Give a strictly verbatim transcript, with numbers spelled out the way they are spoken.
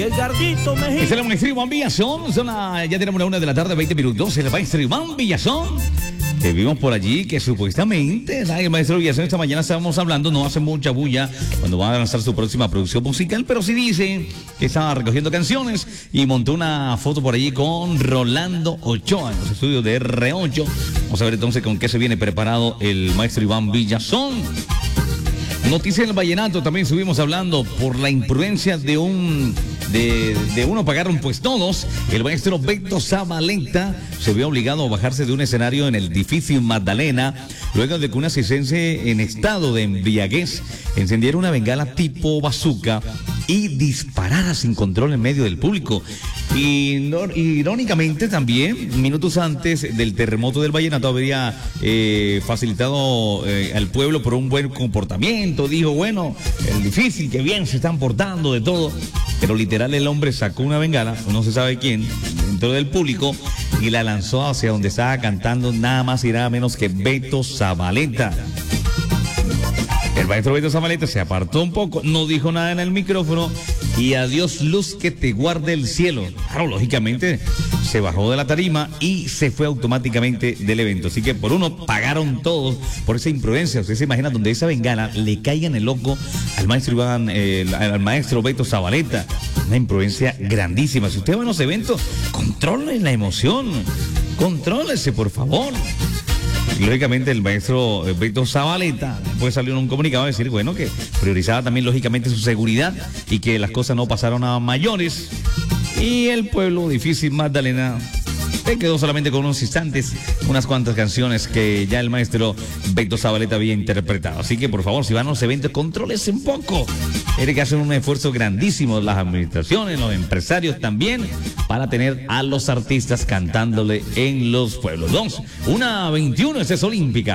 Y el Gardito Mejía. Es el maestro Iván Villazón. Son la, ya tenemos la una de la tarde, veinte minutos. El maestro Iván Villazón. Que vimos por allí que supuestamente, ¿sabes? El maestro Villazón esta mañana estábamos hablando, no hace mucha bulla cuando va a lanzar su próxima producción musical, pero sí dice que estaba recogiendo canciones y montó una foto por allí con Rolando Ochoa en los estudios de R ocho. Vamos a ver entonces con qué se viene preparado el maestro Iván Villazón. Noticia del vallenato, también estuvimos hablando por la imprudencia de un de, de uno pagaron pues todos. El maestro Beto Zabaleta se vio obligado a bajarse de un escenario en el difícil Magdalena luego de que una cisense en estado de embriaguez encendiera una bengala tipo bazooka y disparara sin control en medio del público. Y irónicamente también, minutos antes del terremoto del vallenato, habría eh, facilitado eh, al pueblo por un buen comportamiento. Dijo, bueno, el difícil, que bien se están portando de todo. Pero literal el hombre sacó una bengala, no se sabe quién, dentro del público y la lanzó hacia donde estaba cantando nada más y nada menos que Beto Zabaleta. El maestro Beto Zabaleta se apartó un poco, no dijo nada en el micrófono y adiós luz que te guarde el cielo. Claro, lógicamente se bajó de la tarima y se fue automáticamente del evento. Así que por uno pagaron todos por esa imprudencia. Usted se imagina donde esa bengala le caiga en el ojo al maestro Iván, eh, al maestro Beto Zabaleta. Una imprudencia grandísima. Si usted va a los eventos, controlen la emoción. Contrólese, por favor. Lógicamente el maestro Beto Zabaleta después salió en un comunicado a decir, bueno, que priorizaba también lógicamente su seguridad y que las cosas no pasaron a mayores. Y el pueblo difícil Magdalena se quedó solamente con unos instantes, unas cuantas canciones que ya el maestro Beto Zabaleta había interpretado. Así que por favor, si van a los eventos, contrólese un poco. Tiene que hacer un esfuerzo grandísimo las administraciones, los empresarios también, para tener a los artistas cantándole en los pueblos. Dos, una veintiuno, esa es olímpica.